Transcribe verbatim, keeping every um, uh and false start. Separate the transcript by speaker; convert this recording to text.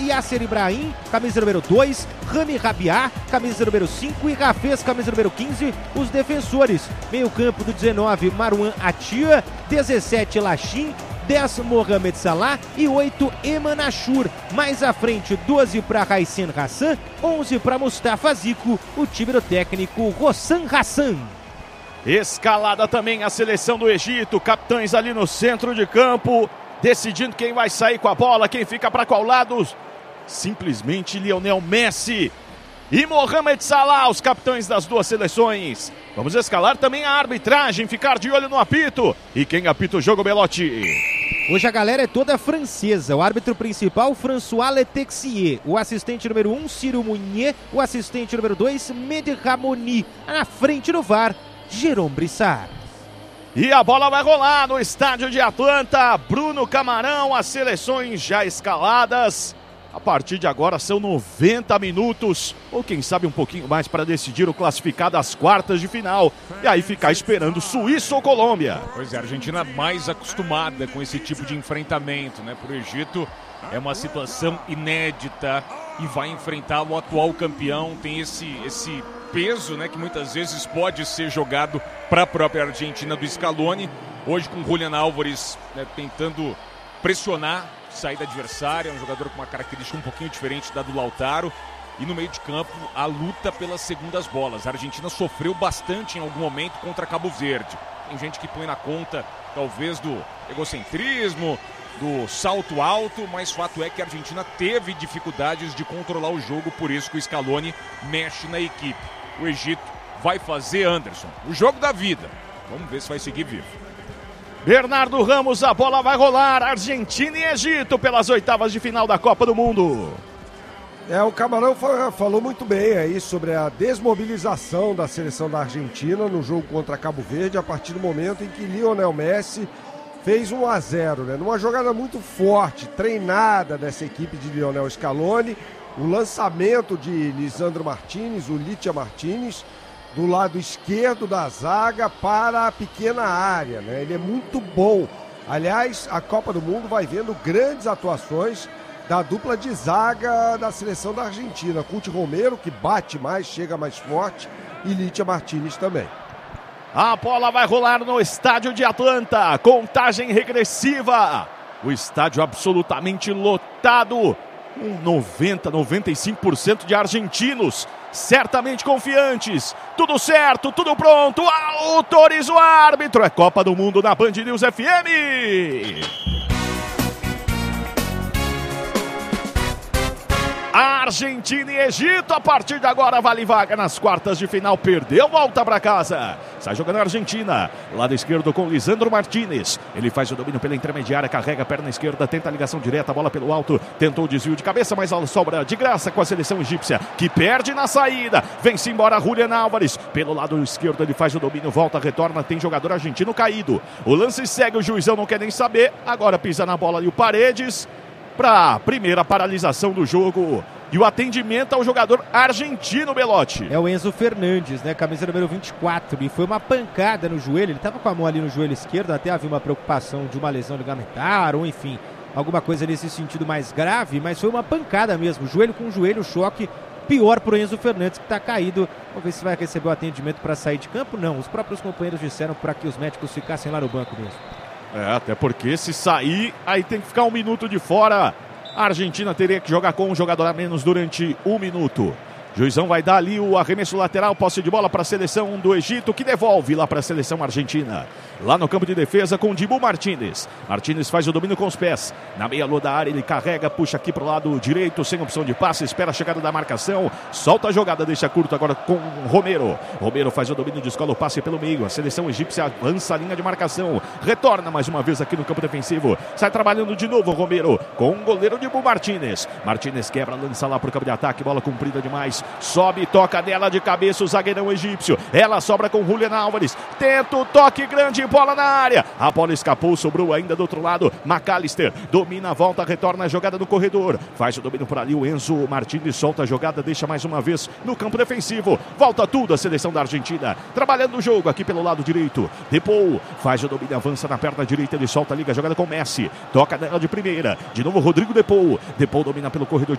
Speaker 1: Yasser Ibrahim, camisa número dois, Rami Rabiat, camisa número cinco e Rafez, camisa número quinze, os defensores. Meio campo do dezenove, Marwan Atia, dezessete, Lachin, dez, Mohamed Salah e oito, Eman Ashur. Mais à frente, doze para Raicen Hassan, onze para Mustafa Zico, o time do técnico Hossam Hassan.
Speaker 2: Escalada também a seleção do Egito, capitães ali no centro de campo, decidindo quem vai sair com a bola, quem fica para qual lado. Simplesmente Lionel Messi e Mohamed Salah, os capitães das duas seleções. Vamos escalar também a arbitragem, ficar de olho no apito. E quem apita o jogo, Belotti?
Speaker 1: Hoje a galera é toda francesa. O árbitro principal, François Letexier. O assistente número um, Ciro Mounier. O assistente número dois, Mehdi Ramoni. Na frente do V A R, Jérôme Brissard.
Speaker 2: E a bola vai rolar no estádio de Atlanta. Bruno Camarão, as seleções já escaladas. A partir de agora são noventa minutos, ou quem sabe um pouquinho mais, para decidir o classificado às quartas de final. E aí ficar esperando Suíça ou Colômbia.
Speaker 3: Pois é, a Argentina mais acostumada com esse tipo de enfrentamento, né? Para o Egito é uma situação inédita e vai enfrentar o atual campeão. Tem esse, esse peso, né, que muitas vezes pode ser jogado para a própria Argentina do Scaloni. Hoje com Julián Álvares, né, tentando pressionar saída adversária, é um jogador com uma característica um pouquinho diferente da do Lautaro. E no meio de campo, a luta pelas segundas bolas. A Argentina sofreu bastante em algum momento contra Cabo Verde. Tem gente que põe na conta, talvez, do egocentrismo, do salto alto, mas fato é que a Argentina teve dificuldades de controlar o jogo, por isso que o Scaloni mexe na equipe. O Egito vai fazer, Anderson, o jogo da vida. Vamos ver se vai seguir vivo.
Speaker 2: Bernardo Ramos, a bola vai rolar. Argentina e Egito pelas oitavas de final da Copa do Mundo.
Speaker 4: É, o Camarão falou muito bem aí sobre a desmobilização da seleção da Argentina no jogo contra Cabo Verde, a partir do momento em que Lionel Messi fez um a zero, né? Numa jogada muito forte, treinada dessa equipe de Lionel Scaloni, o lançamento de Lisandro Martínez, o Litia Martínez, do lado esquerdo da zaga para a pequena área, né? Ele é muito bom. Aliás, a Copa do Mundo vai vendo grandes atuações da dupla de zaga da seleção da Argentina. Cuti Romero, que bate mais, chega mais forte, e Litia Martínez também.
Speaker 2: A bola vai rolar no estádio de Atlanta. Contagem regressiva. O estádio absolutamente lotado. Com noventa, noventa e cinco por cento de argentinos certamente confiantes. Tudo certo, tudo pronto. Autoriza o árbitro. É Copa do Mundo na Band News F M. Argentina e Egito, a partir de agora vale vaga nas quartas de final. Perdeu, volta para casa. Sai jogando a Argentina, lado esquerdo com Lisandro Martínez. Ele faz o domínio pela intermediária, carrega a perna esquerda, tenta a ligação direta, a bola pelo alto, tentou o desvio de cabeça, mas ela sobra de graça com a seleção egípcia, que perde na saída. Vem-se embora Julián Álvares, pelo lado esquerdo ele faz o domínio, volta, retorna, tem jogador argentino caído. O lance segue, o juizão não quer nem saber, agora pisa na bola ali o Paredes, para a primeira paralisação do jogo. E o atendimento ao jogador argentino, Belotti.
Speaker 1: É o Enzo Fernandes, né? Camisa número vinte e quatro. E foi uma pancada no joelho. Ele estava com a mão ali no joelho esquerdo. Até havia uma preocupação de uma lesão ligamentar, ou enfim, alguma coisa nesse sentido mais grave. Mas foi uma pancada mesmo. Joelho com joelho, choque. Pior para o Enzo Fernandes, que está caído. Vamos ver se vai receber o atendimento para sair de campo. Não, os próprios companheiros disseram para que os médicos ficassem lá no banco mesmo.
Speaker 2: É, até porque se sair, aí tem que ficar um minuto de fora. A Argentina teria que jogar com um jogador a menos durante um minuto. Juizão vai dar ali o arremesso lateral, posse de bola para a seleção do Egito, que devolve lá para a seleção argentina. Lá no campo de defesa com Dibu Martínez. Martínez faz o domínio com os pés. Na meia-lua da área ele carrega, puxa aqui para o lado direito, sem opção de passe, espera a chegada da marcação. Solta a jogada, deixa curto agora com Romero. Romero faz o domínio, descola o passe pelo meio. A seleção egípcia avança a linha de marcação. Retorna mais uma vez aqui no campo defensivo. Sai trabalhando de novo Romero com o goleiro Dibu Martínez. Martínez quebra, lança lá para o campo de ataque, bola comprida demais. Sobe, toca dela de cabeça o zagueirão egípcio. Ela sobra com Julián Álvares. Tenta o toque grande, bola na área. A bola escapou, sobrou ainda do outro lado. McAllister domina, volta, retorna a jogada no corredor. Faz o domínio por ali o Enzo Martínez, solta a jogada, deixa mais uma vez no campo defensivo. Volta tudo a seleção da Argentina. Trabalhando o jogo aqui pelo lado direito. Depou faz o domínio, avança na perna direita, ele solta, liga a jogada com Messi. Toca nela de primeira. De novo Rodrigo Depou. Depou domina pelo corredor